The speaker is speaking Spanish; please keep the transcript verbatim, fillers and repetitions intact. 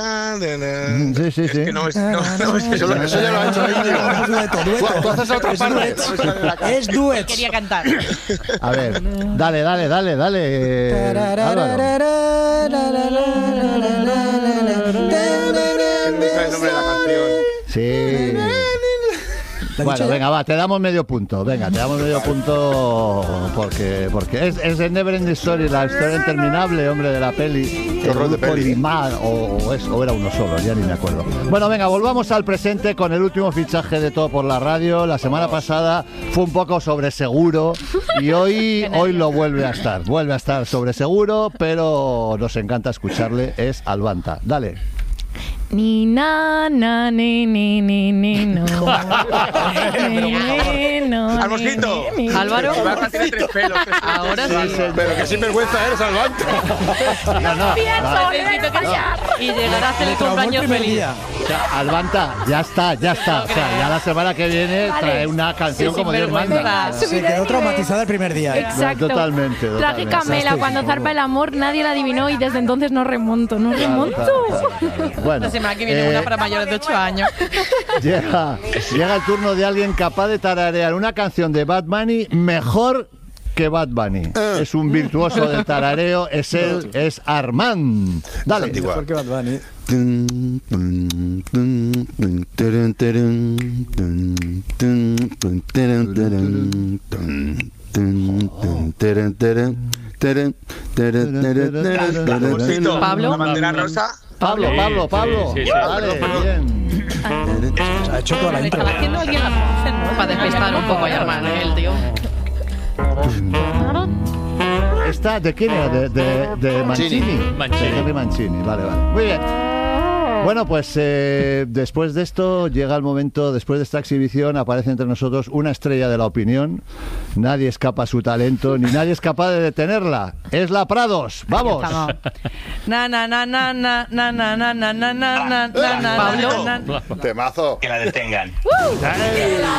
Sí, sí, sí. Es que no es... No, no, es que eso, eso ya lo ha hecho Íñigo. Dueto, dueto. Tú, tú haces la otra parte. Es duet. Quería cantar. A ver, dale, dale, dale, dale. Álvaro. El nombre de la canción. Sí. Bueno, venga, va, te damos medio punto. Venga, te damos medio punto porque porque es, es el Never Ending Story, la historia interminable, hombre, de la peli. Horror de peli. Limar, o, o, es, o era uno solo, ya ni me acuerdo. Bueno, venga, volvamos al presente con el último fichaje de Todo por la Radio. La semana pasada fue un poco sobre seguro y hoy, hoy lo vuelve a estar. Vuelve a estar sobre seguro, pero nos encanta escucharle. Es Albanta. Dale. Ni na na ni ni ni ni no. Ni, no, ¡Al mosquito! ni, ni. Álvaro. Albanta tiene tres pelos. tres pelos. Ahora sí. Pero que sinvergüenza eres, Albanta. No, no, no. Necesito callar. Y llegar a hacer el cumpleaños feliz. O sea, Albanta, ya está, ya está. O sea, ya la semana que viene Vale. trae una canción Sí, como Dios sinvergüenza. manda. Se quedó traumatizada el primer día. ¿eh? Exacto. Totalmente, totalmente. Trágica Mela, cuando zarpa el amor, nadie la adivinó y desde entonces no remonto, no remonto. Claro, claro, claro. Bueno, La semana que viene eh, una para mayores de ocho años. llega, llega el turno de alguien capaz de tararear una canción de Bad Bunny mejor que Bad Bunny. Es un virtuoso del tarareo, es él, es Armand. Dale. antigua. Mejor que Bad Bunny. Pablo. La bandera rosa. Pablo, Pablo, Pablo. Sí, sí, sí. Dale, bien. Ha hecho toda la Le intro. estaba haciendo alguien la voz, ¿no? Para despistar un poco a Armand, ¿eh? El tío. ¿Esta de quién era? De, de, de Mancini. Mancini. De Henry Mancini, vale, vale. Muy bien. Bueno, pues eh, después de esto llega el momento, después de esta exhibición aparece entre nosotros una estrella de la opinión. Nadie escapa a su talento, ni nadie es capaz de detenerla. Es la Prados. ¡Vamos! Estamos. Na na na na na na na na na na na na na na. Pablo. Temazo. Que la detengan. ¡Ay!